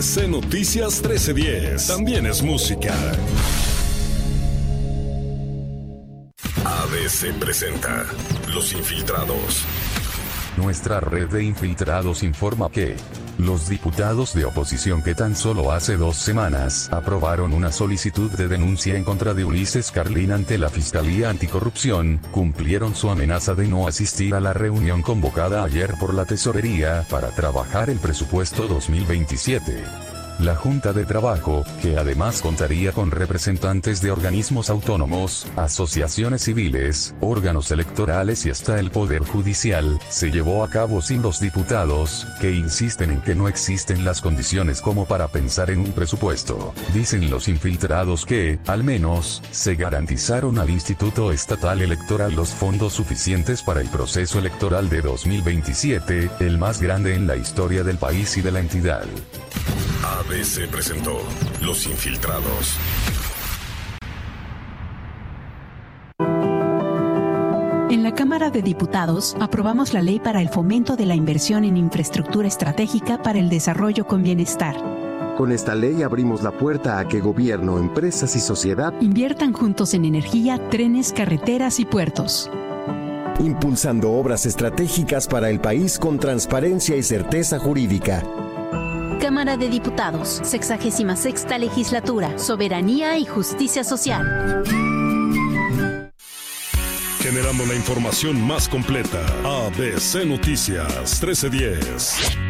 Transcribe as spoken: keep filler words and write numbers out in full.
C Noticias trece diez. También es música. A B C presenta Los Infiltrados. Nuestra red de infiltrados informa que los diputados de oposición que tan solo hace dos semanas aprobaron una solicitud de denuncia en contra de Ulises Carlín ante la Fiscalía Anticorrupción, cumplieron su amenaza de no asistir a la reunión convocada ayer por la Tesorería para trabajar el presupuesto dos mil veintisiete. La Junta de Trabajo, que además contaría con representantes de organismos autónomos, asociaciones civiles, órganos electorales y hasta el Poder Judicial, se llevó a cabo sin los diputados, que insisten en que no existen las condiciones como para pensar en un presupuesto. Dicen los infiltrados que, al menos, se garantizaron al Instituto Estatal Electoral los fondos suficientes para el proceso electoral de dos mil veintisiete, el más grande en la historia del país y de la entidad. A B C presentó Los Infiltrados. En la Cámara de Diputados aprobamos la Ley para el Fomento de la Inversión en Infraestructura Estratégica para el Desarrollo con Bienestar. Con esta ley abrimos la puerta a que gobierno, empresas y sociedad inviertan juntos en energía, trenes, carreteras y puertos, impulsando obras estratégicas para el país con transparencia y certeza jurídica. Cámara de Diputados, sexagésima sexta Legislatura, Soberanía y Justicia Social. Generando la información más completa. A B C Noticias trece diez.